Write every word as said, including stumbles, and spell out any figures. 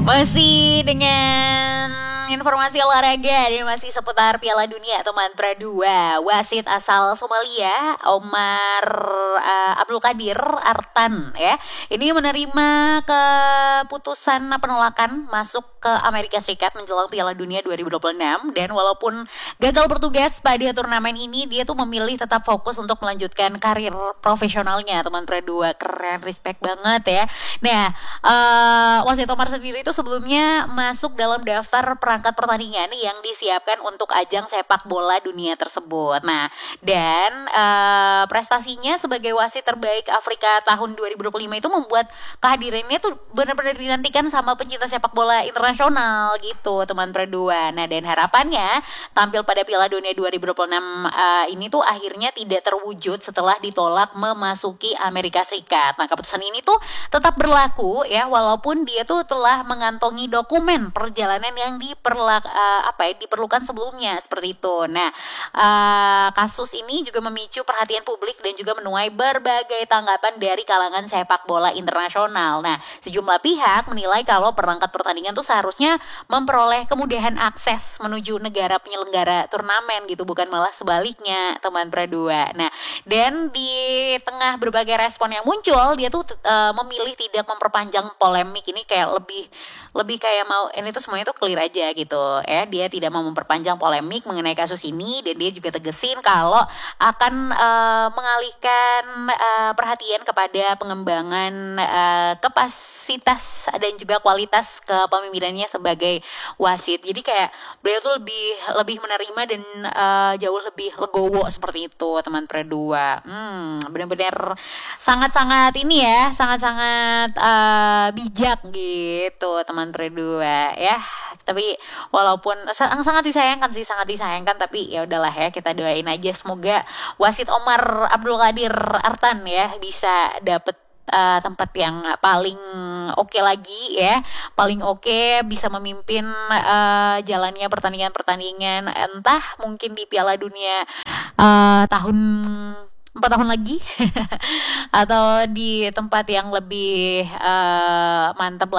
Masih dengan informasi olahraga dan masih seputar Piala Dunia teman Pradua. Wasit asal Somalia Omar uh, Abdul Qadir Artan ya. Ini menerima keputusan penolakan masuk ke Amerika Serikat menjelang Piala Dunia dua ribu dua puluh enam, dan walaupun gagal bertugas pada turnamen ini, dia tuh memilih tetap fokus untuk melanjutkan karir profesionalnya teman Pradua. Keren, respect banget ya. Nah, uh, wasit Omar sendiri itu sebelumnya masuk dalam daftar perangkat pertandingan yang disiapkan untuk ajang sepak bola dunia tersebut. Nah, dan uh, prestasinya sebagai wasit terbaik Afrika tahun dua ribu dua puluh lima itu membuat kehadirannya tuh benar-benar dinantikan sama pencinta sepak bola internasional gitu, teman Pradua. Nah, dan harapannya tampil pada Piala Dunia dua ribu dua puluh enam uh, ini tuh akhirnya tidak terwujud setelah ditolak memasuki Amerika Serikat. Nah, keputusan ini tuh tetap berlaku ya, walaupun dia tuh telah mengantongi dokumen perjalanan yang diperlak uh, apa ya diperlukan sebelumnya seperti itu. Nah, uh, kasus ini juga memicu perhatian publik dan juga menuai berbagai tanggapan dari kalangan sepak bola internasional. Nah, sejumlah pihak menilai kalau perangkat pertandingan tuh seharusnya memperoleh kemudahan akses menuju negara penyelenggara turnamen gitu, bukan malah sebaliknya, teman Pradua. Nah, dan di tengah berbagai respon yang muncul, dia tuh uh, memilih tidak memperpanjang polemik ini, kayak lebih lebih kayak mau ini tuh semuanya tuh clear aja gitu ya. Dia tidak mau memperpanjang polemik mengenai kasus ini, dan dia juga tegesin kalau akan uh, mengalihkan uh, perhatian kepada pengembangan uh, kapasitas dan juga kualitas kepemimpinannya sebagai wasit. Jadi kayak beliau tuh lebih lebih menerima dan uh, jauh lebih legowo seperti itu, teman Pradua. Hmm, benar-benar sangat-sangat ini ya, sangat-sangat uh, bijak gitu, teman Pradua ya. Tapi walaupun sangat disayangkan sih, sangat disayangkan, tapi ya udahlah ya, kita doain aja semoga wasit Omar Abdul Qadir Artan ya bisa dapet Uh, tempat yang paling oke okay lagi ya, paling oke okay, bisa memimpin uh, jalannya pertandingan-pertandingan, entah mungkin di Piala Dunia uh, tahun empat tahun lagi atau di tempat yang lebih uh, mantap